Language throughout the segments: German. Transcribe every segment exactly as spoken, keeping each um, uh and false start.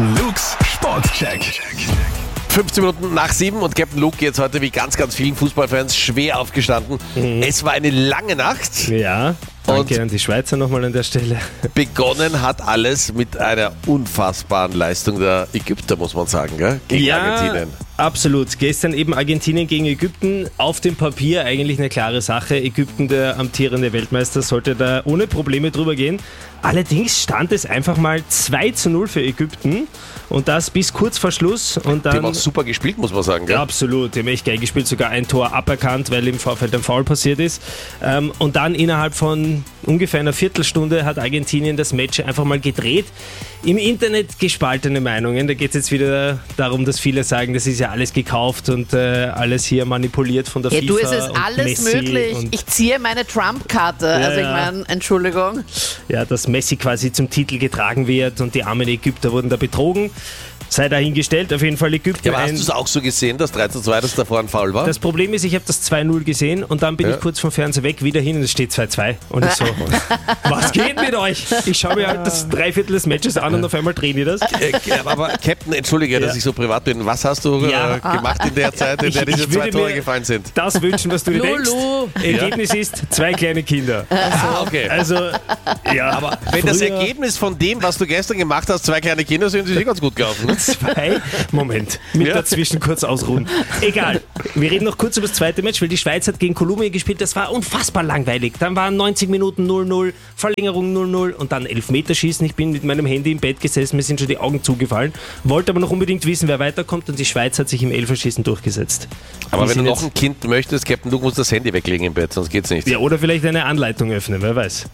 Luke's Sportcheck. fünfzehn Minuten nach sieben und Captain Luke jetzt heute wie ganz, ganz vielen Fußballfans schwer aufgestanden. Mhm. Es war eine lange Nacht. Ja, danke Und an die Schweizer nochmal an der Stelle. begonnen hat alles mit einer unfassbaren Leistung der Ägypter, muss man sagen, gell? Gegen ja, Argentinien. Absolut. Gestern eben Argentinien gegen Ägypten. Auf dem Papier eigentlich eine klare Sache. Ägypten, der amtierende Weltmeister, sollte da ohne Probleme drüber gehen. Allerdings stand es einfach mal zwei zu null für Ägypten und das bis kurz vor Schluss. Und dann, Die haben auch super gespielt, muss man sagen, gell? ja, absolut. Die haben echt geil gespielt, sogar ein Tor aberkannt, weil im Vorfeld ein Foul passiert ist. Ähm, und dann innerhalb von ungefähr einer Viertelstunde hat Argentinien das Match einfach mal gedreht. Im Internet gespaltene Meinungen. Da geht es jetzt wieder darum, dass viele sagen, das ist ja alles gekauft und äh, alles hier manipuliert von der Ja, FIFA. du, es ist und alles Messi möglich. und- Ich ziehe meine Trump-Karte. also ich ja. meine, Entschuldigung. Ja, dass Messi quasi zum Titel getragen wird und die armen Ägypter wurden da betrogen. Sei dahingestellt, auf jeden Fall Ägypten. Ja, aber ein, hast du es auch so gesehen, dass drei zu zwei, dass davor ein Foul war? das Problem ist, ich habe das zwei null gesehen und dann bin Ja. ich kurz vom Fernseher weg, wieder hin und es steht zwei zwei. Und ich so, was geht mit euch? Ich schaue mir halt das Dreiviertel des Matches an und auf einmal drehen die das. Äh, aber Captain, entschuldige, dass Ja. ich so privat bin. Was hast du Ja. äh, gemacht in der Zeit, in Ich- der diese ich zwei würde Tore mir- gefallen sind? Das wünschen, was du dir denkst. Lulu. Ergebnis ist zwei kleine Kinder. Ah, okay. Also, ja. Aber wenn das früher- Ergebnis von dem, was du gestern gemacht hast, zwei kleine Kinder sind, ist eh ganz gut gelaufen. Ne? Zwei. Moment, mit Ja. dazwischen kurz ausruhen. Egal. Wir reden noch kurz über das zweite Match, weil die Schweiz hat gegen Kolumbien gespielt. Das war unfassbar langweilig. Dann waren neunzig Minuten null null, Verlängerung null null und dann Elfmeterschießen. Ich bin mit meinem Handy im Bett gesessen, mir sind schon die Augen zugefallen. Wollte aber noch unbedingt wissen, wer weiterkommt und die Schweiz hat sich im Elferschießen durchgesetzt. Aber Die wenn du sind noch ein Kind möchtest, Captain, du musst das Handy weglegen im Bett, sonst geht's nicht. Ja, oder vielleicht eine Anleitung öffnen, wer weiß.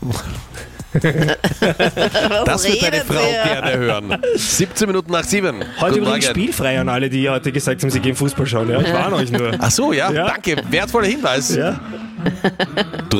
Das wird deine redet Frau ihr? gerne hören. siebzehn Minuten nach sieben. Heute Guten übrigens Morgen. spielfrei an alle, die heute gesagt haben, sie gehen Fußball schauen. Ja, ich warne euch nur. Ach so, ja, Ja. danke. Wertvoller Hinweis. Ja.